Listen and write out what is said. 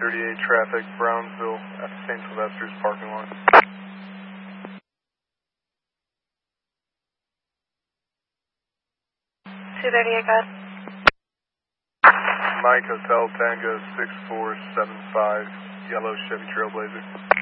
238 traffic, Brownsville at St. Sylvester's parking lot. 238, go ahead. Mike Hotel Tango 6475, yellow Chevy Trailblazer.